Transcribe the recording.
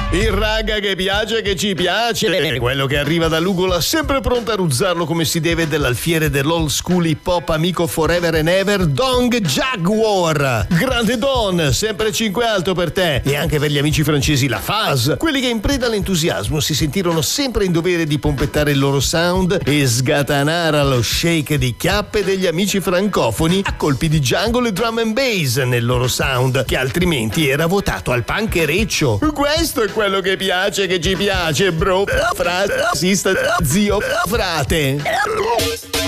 Il raga che piace, che ci piace, quello che arriva da Lugola sempre pronto a ruzzarlo come si deve, dell'alfiere dell'old school hip hop amico forever and ever, Dong Jaguar. Grande Don, sempre 5 alto per te. E anche per gli amici francesi La Phase, quelli che in preda all'entusiasmo si sentirono sempre in dovere di pompettare il loro sound e sgatanare allo shake di chiappe degli amici francofoni a colpi di jungle e drum and bass nel loro sound, che altrimenti era votato al panchereccio. Questo è quello che piace, che ci piace, bro, frate, zio, frate.